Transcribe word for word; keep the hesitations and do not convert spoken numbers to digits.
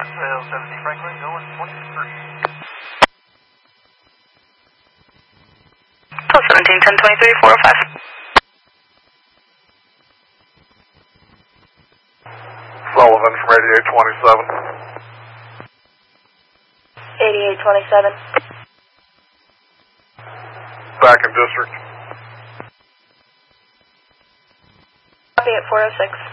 Trail seventeen Franklin, going twenty-three. Trail seventeen, ten twenty-three, four oh five. Sullivan from eighty-eight twenty-seven. eighty-eight twenty-seven. Back in district. Copy at four oh six.